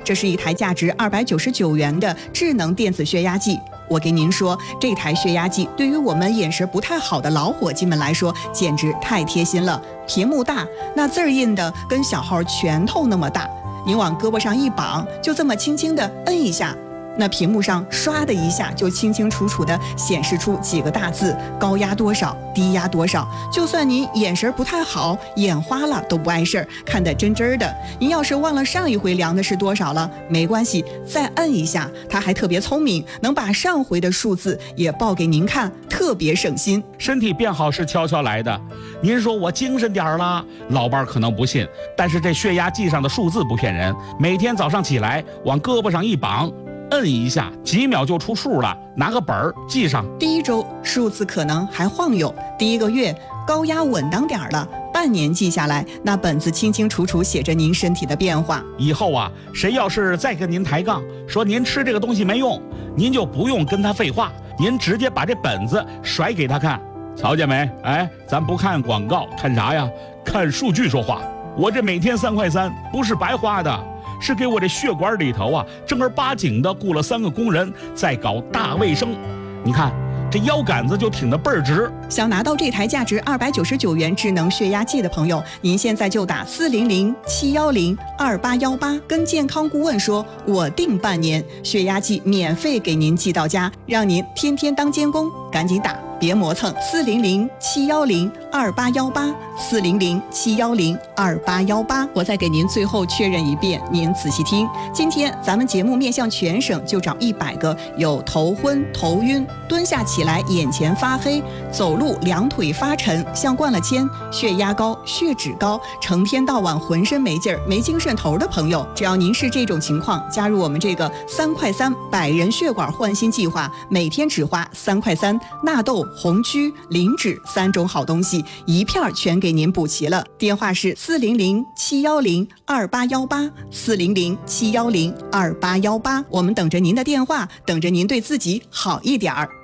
这是一台价值299元的智能电子血压计。我给您说，这台血压计对于我们眼神不太好的老伙计们来说，简直太贴心了。屏幕大，那字儿印的跟小号拳头那么大，您往胳膊上一绑，就这么轻轻地摁一下，那屏幕上唰的一下就清清楚楚地显示出几个大字：高压多少，低压多少。就算您眼神不太好，眼花了都不碍事儿，看得真真的。您要是忘了上一回量的是多少了，没关系，再摁一下，它还特别聪明，能把上回的数字也报给您看，特别省心。 身体变好是悄悄来的，您说我精神点儿了，老伴儿可能不信，但是这血压计上的数字不骗人，每天早上起来往胳膊上一绑，摁一下，几秒就出数了，拿个本儿记上。 第一周数字可能还晃悠，第一个月高压稳当点儿了，半年记下来，那本子清清楚楚写着您身体的变化。 以后啊，谁要是再跟您抬杠，说您吃这个东西没用，您就不用跟他废话，您直接把这本子甩给他看。瞧见没？哎，咱不看广告，看啥呀？看数据说话。我这每天3块3不是白花的，是给我这血管里头啊正儿八经的雇了3个工人在搞大卫生。你看这腰杆子就挺得倍儿直。 想拿到这台价值299元智能血压计的朋友，您现在就打400-710-2818，跟健康顾问说我订半年，血压计免费给您寄到家，让您天天当监工。赶紧打，别磨蹭，400-710-2818，400-710-2818。我再给您最后确认一遍，您仔细听。今天咱们节目面向全省，就找100个有头昏、头晕、蹲下起来眼前发黑、走路2腿发沉、像灌了铅、血压高、血脂高、成天到晚浑身没劲儿、没精神头的朋友。只要您是这种情况，加入我们这个3块3百人血管换新计划，每天只花3块3，纳豆、红曲、磷脂3种好东西一片全给您补齐了。电话是400-710-2818，400-710-2818，我们等着您的电话，等着您对自己好一点儿。